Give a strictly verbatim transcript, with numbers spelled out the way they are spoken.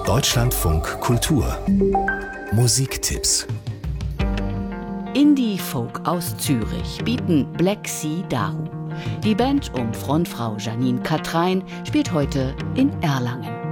Deutschlandfunk Kultur Musiktipps. Indie-Folk aus Zürich bieten Black Sea dar. Die Band um Frontfrau Janine Katrein spielt heute in Erlangen.